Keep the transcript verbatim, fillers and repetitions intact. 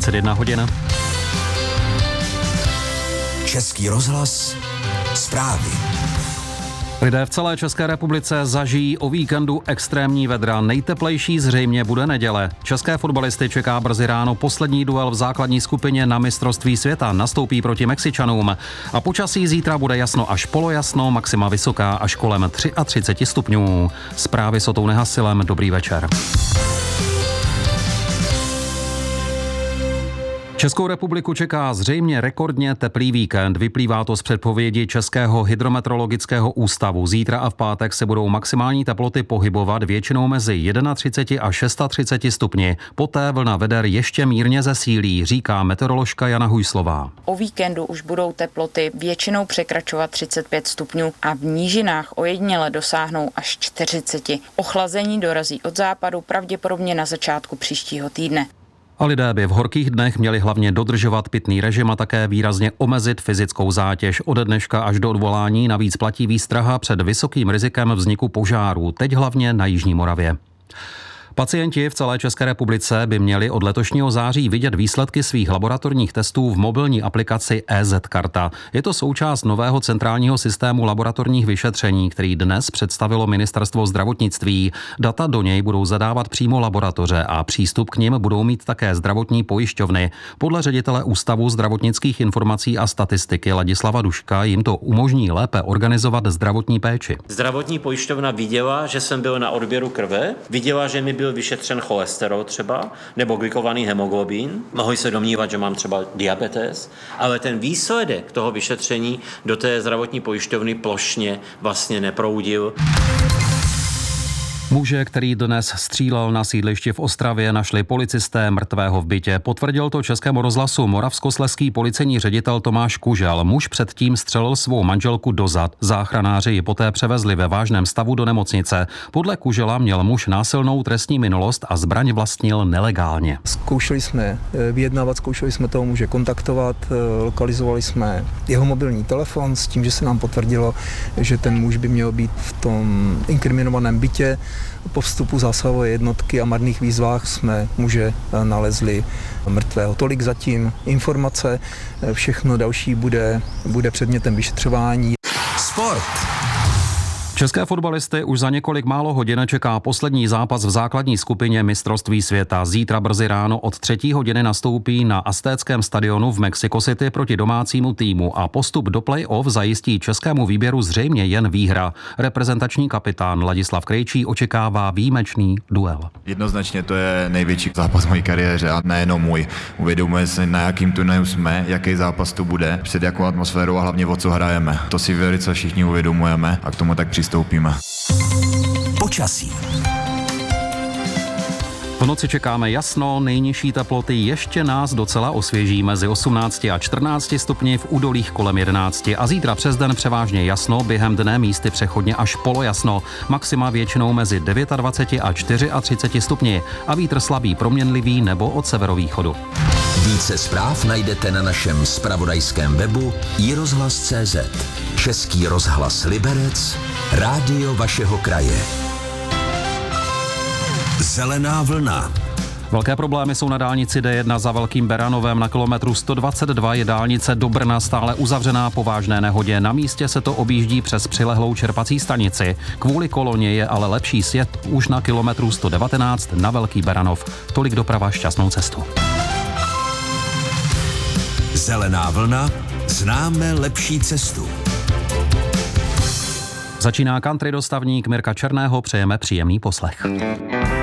dvacet jedna hodin. Český rozhlas, zprávy. Lidé v celé České republice zažijí o víkendu extrémní vedra. Nejteplejší zřejmě bude neděle. České fotbalisty čeká brzy ráno poslední duel v základní skupině na mistrovství světa. Nastoupí proti Mexičanům. A počasí zítra bude jasno až polojasno, maxima vysoká až kolem třicet tři stupňů. Zprávy s Otou Nehasilem. Dobrý večer. Českou republiku čeká zřejmě rekordně teplý víkend. Vyplývá to z předpovědi Českého hydrometeorologického ústavu. Zítra a v pátek se budou maximální teploty pohybovat většinou mezi třicet jedna a třicet šest stupni. Poté vlna veder ještě mírně zesílí, říká meteoroložka Jana Hujslová. O víkendu už budou teploty většinou překračovat třicet pět stupňů a v nížinách ojediněle dosáhnou až čtyřicet. Ochlazení dorazí od západu pravděpodobně na začátku příštího týdne. A lidé by v horkých dnech měli hlavně dodržovat pitný režim a také výrazně omezit fyzickou zátěž. Ode dneška až do odvolání navíc platí výstraha před vysokým rizikem vzniku požárů, teď hlavně na jižní Moravě. Pacienti v celé České republice by měli od letošního září vidět výsledky svých laboratorních testů v mobilní aplikaci E Z Karta. Je to součást nového centrálního systému laboratorních vyšetření, který dnes představilo Ministerstvo zdravotnictví. Data do něj budou zadávat přímo laboratoře a přístup k nim budou mít také zdravotní pojišťovny. Podle ředitele Ústavu zdravotnických informací a statistiky Ladislava Duška jim to umožní lépe organizovat zdravotní péči. Zdravotní pojišťovna viděla, že jsem byl na odběru krve, viděla, že mi byl vyšetřen cholesterol třeba, nebo glykovaný hemoglobin. Mohli se domnívat, že mám třeba diabetes, ale ten výsledek toho vyšetření do té zdravotní pojišťovny plošně vlastně neproudil. Muže, který dnes střílel na sídlišti v Ostravě, našli policisté mrtvého v bytě. Potvrdil to Českému rozhlasu moravskoslezský policejní ředitel Tomáš Kužel. Muž předtím střelil svou manželku do zad. Záchranáři ji poté převezli ve vážném stavu do nemocnice. Podle Kužela měl muž násilnou trestní minulost a zbraň vlastnil nelegálně. Zkoušeli jsme vyjednávat, zkoušeli jsme toho muže kontaktovat, lokalizovali jsme jeho mobilní telefon s tím, že se nám potvrdilo, že ten muž by měl být v tom inkriminovaném bytě. Po vstupu zásahové jednotky a marných výzvách jsme muže nalezli mrtvého. Tolik zatím informace, všechno další bude, bude předmětem vyšetřování. Sport. České fotbalisty už za několik málo hodin čeká poslední zápas v základní skupině mistrovství světa. Zítra brzy ráno od třetí hodiny nastoupí na Aztéckém stadionu v Mexico City proti domácímu týmu a postup do play-off zajistí českému výběru zřejmě jen výhra. Reprezentační kapitán Ladislav Krejčí očekává výjimečný duel. Jednoznačně to je největší zápas v mojí kariéře a nejenom můj. Uvědomujeme si, na jakým turnaji jsme, jaký zápas to bude, před jakou atmosférou a hlavně o co hrajeme. To si velice všichni uvědomujeme a k tomu tak přistoupíme. Počasí. V noci čekáme jasno, nejnižší teploty ještě nás docela osvěží mezi osmnácti a čtrnácti stupni, v údolích kolem jedenácti a zítra přes den převážně jasno, během dne místy přechodně až polojasno, maxima většinou mezi dvaceti devíti a třiceti čtyři stupni a vítr slabý proměnlivý nebo od severovýchodu. Více zpráv najdete na našem zpravodajském webu i rozhlas tečka cé zet. Český rozhlas Liberec, rádio vašeho kraje. Zelená vlna. Velké problémy jsou na dálnici D jedna za Velkým Beranovem. Na kilometru sto dvacet dva je dálnice do Brna stále uzavřená po vážné nehodě. Na místě se to objíždí přes přilehlou čerpací stanici. Kvůli koloně je ale lepší sjet už na kilometru sto devatenáct na Velký Beranov. Tolik doprava, šťastnou cestu. Zelená vlna, známe lepší cestu. Začíná country dostavník Mirka Černého, přejeme příjemný poslech.